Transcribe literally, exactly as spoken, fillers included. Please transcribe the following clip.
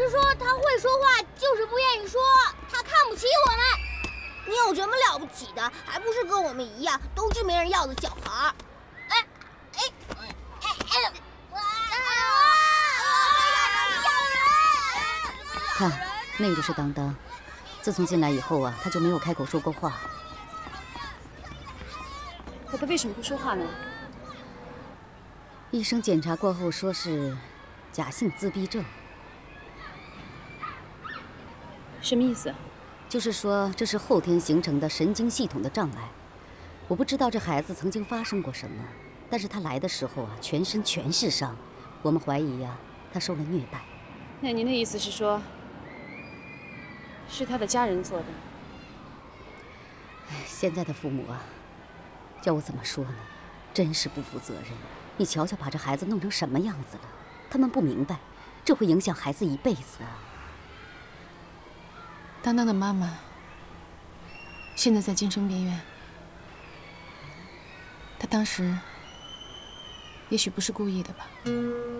师说他会说话，就是不愿意说，他看不起我们。 你有什么了不起的？还不是跟我们一样，都是没人要的小孩。哎哎哎哎！ 看，那个就是当当。自从进来以后啊，他就没有开口说过话。 可他为什么不说话呢？ 医生检查过后说是假性自闭症。 什么意思？ 就是说这是后天形成的神经系统的障碍。我不知道这孩子曾经发生过什么，但是他来的时候啊，全身全是伤。我们怀疑呀、啊，他受了虐待。 那您的意思是说，是他的家人做的？ 哎，现在的父母啊，叫我怎么说呢？真是不负责任。你瞧瞧，把这孩子弄成什么样子了？他们不明白，这会影响孩子一辈子啊。 当当的妈妈现在在精神病院，她当时也许不是故意的吧。